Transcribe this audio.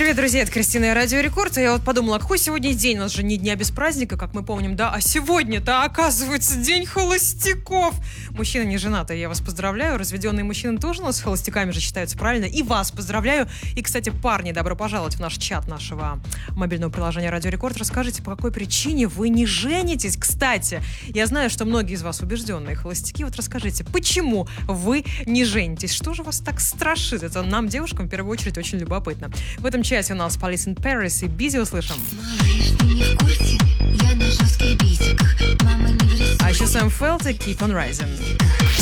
Привет, друзья, это Кристина и Радио Рекорд. Я вот подумала, какой сегодня день? У нас же не дня без праздника, как мы помним, да? А сегодня-то, оказывается, день холостяков. Мужчины не женатые, я вас поздравляю. Разведенные мужчины тоже у нас с холостяками же считаются, правильно? И вас поздравляю. И, кстати, парни, добро пожаловать в наш чат нашего мобильного приложения Радио Рекорд. Расскажите, по какой причине вы не женитесь? Кстати, я знаю, что многие из вас убежденные холостяки. Вот расскажите, почему вы не женитесь? Что же вас так страшит? Это нам, девушкам, в первую очередь, очень любопытно. В этом чате у нас Police in Paris и Busy услышим. А еще Сэм Фелт и Keep on Rising.